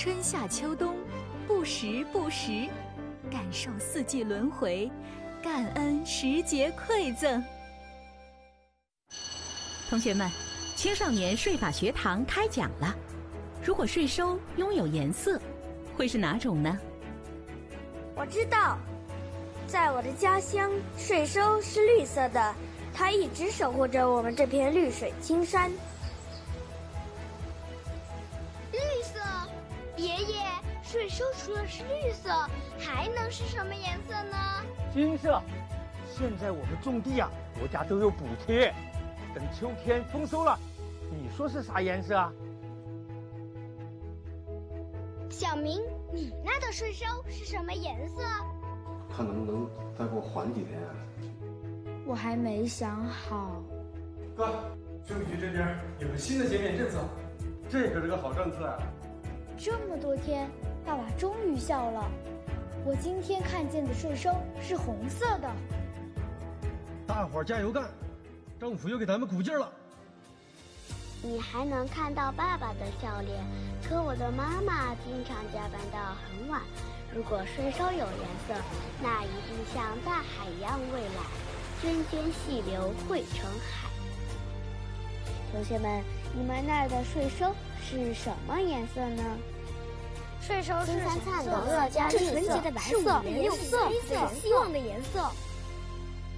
春夏秋冬，不时不食，感受四季轮回，感恩时节馈赠。 同学们，青少年税法学堂开讲了。如果税收拥有颜色，会是哪种呢？ 我知道，在我的家乡，税收是绿色的，它一直守护着我们这片绿水青山。 绿色，爷爷，税收除了是绿色，还能是什么颜色呢？ 金色。现在我们种地啊，国家都有补贴。等秋天丰收了，你说是啥颜色啊？ 小明，你那的税收是什么颜色？ 看能不能再给我缓几天啊？ 我还没想好。 哥，税务局这边有个新的减免政策，这可是个好政策啊！ 这么多天，爸爸终于笑了。我今天看见的税收是红色的。 大伙儿加油干！政府又给咱们鼓劲了。 你还能看到爸爸的笑脸，可我的妈妈经常加班到很晚。如果税收有颜色，那一定像大海一样蔚蓝，涓涓细流汇成海。同学们，你们那儿的税收是什么颜色呢？ 税收是金灿灿的乐嘉绿色， 纯洁的白色， 是五颜六色、希望的颜色。